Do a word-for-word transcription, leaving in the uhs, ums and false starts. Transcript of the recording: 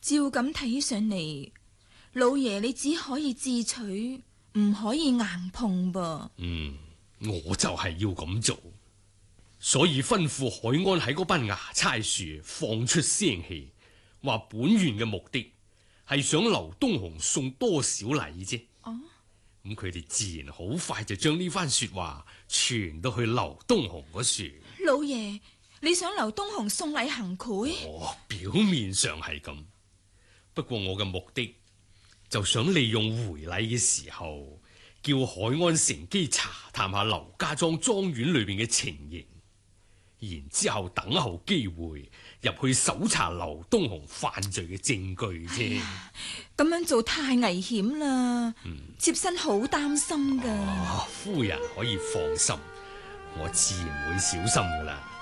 照咁睇上嚟，老爺你只可以智取，唔可以硬碰噃。 嗯，我就係要咁做，所以吩咐海安喺嗰班芽差樹放出聲氣，話本院嘅目的係想劉東雄送多少禮啫。 哦， 咁佢哋自然好快就將呢番說話傳到去劉東雄嗰處。 老爺，你想劉東雄送禮行賄？ 哦，表面上係咁，不過我嘅目的就想利用回禮嘅時候，叫海安乘機查探下劉家莊莊園裏邊嘅情形，然之後等候機會入去搜查劉東雄犯罪嘅證據啫。 咁樣做太危險啦， 嗯， 妾身好擔心噶。 哦，夫人可以放心，我自然會小心噶啦。